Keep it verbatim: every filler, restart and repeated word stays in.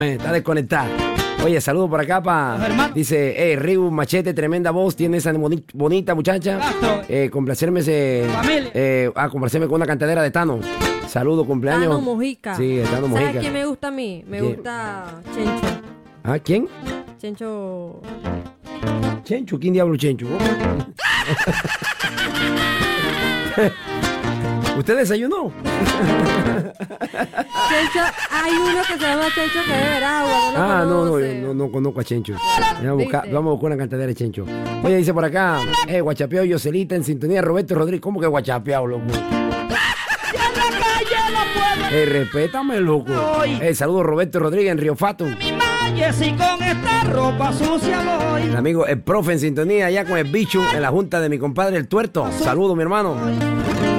Está desconectada. Oye, saludo por acá para... Dice, hey, Riu Machete, tremenda voz, tiene esa boni- bonita muchacha. Eh, complacerme ese... Eh, ah, complacerme con una cantadera de Tano. Saludo, cumpleaños. Tano Mojica. Sí, Tano Mojica. ¿Sabes quién me gusta a mí? Me ¿Quién? gusta Chencho. ¿Ah, quién? Chencho... Chencho, ¿quién diablo Chencho? ¿Usted desayunó? Chencho, hay uno que se llama Chencho que bebe agua. ¿No lo Ah, no, no, conoce? yo no, no conozco a Chencho. Vamos a buscar, vamos a buscar una cantidad de Chencho. Oye, dice por acá, eh, guachapeado Yoselita en sintonía, Roberto Rodríguez. ¿Cómo que guachapeado, loco? Eh, respétame, loco. Eh, saludos Roberto Rodríguez en Río Fato. Y con esta ropa sucia voy. El amigo, el profe en sintonía allá con el bicho en la junta de mi compadre el Tuerto. Saludos, mi hermano.